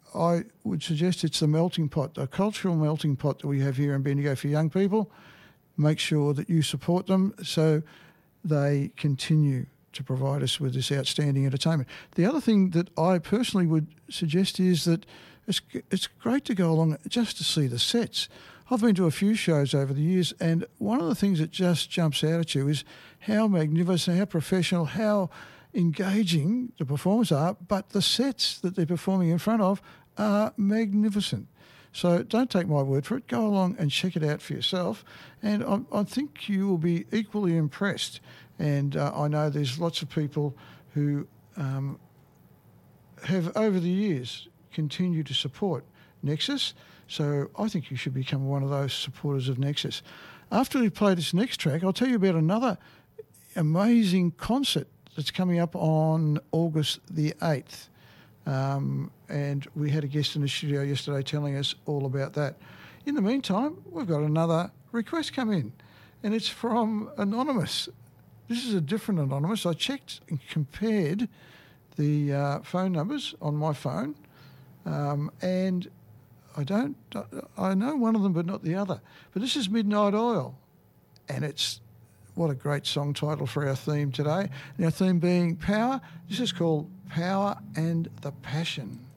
I would suggest it's the melting pot, the cultural melting pot that we have here in Bendigo for young people. Make sure that you support them so they continue to provide us with this outstanding entertainment. The other thing that I personally would suggest is that it's great to go along just to see the sets. I've been to a few shows over the years, and one of the things that just jumps out at you is how magnificent, how professional, how engaging the performers are, but the sets that they're performing in front of are magnificent. So don't take my word for it. Go along and check it out for yourself, and I think you will be equally impressed. And I know there's lots of people who have, over the years, continued to support Nexus, so I think you should become one of those supporters of Nexus. After we play this next track, I'll tell you about another amazing concert that's coming up on August the 8th. And we had a guest in the studio yesterday telling us all about that. In the meantime, we've got another request come in, and it's from Anonymous. This is a different Anonymous. I checked and compared the phone numbers on my phone, and I know one of them but not the other. But this is Midnight Oil, and it's what a great song title for our theme today. And our theme being power. This is called Power and the Passion.